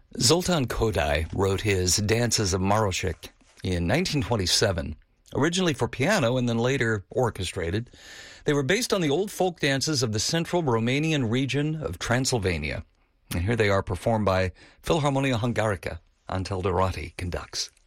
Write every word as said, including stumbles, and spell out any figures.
Zoltan Kodály wrote his Dances of Marošík in nineteen twenty-seven, originally for piano and then later orchestrated. They were based on the old folk dances of the central Romanian region of Transylvania. And here they are performed by Philharmonia Hungarica. Antal Dorati conducts.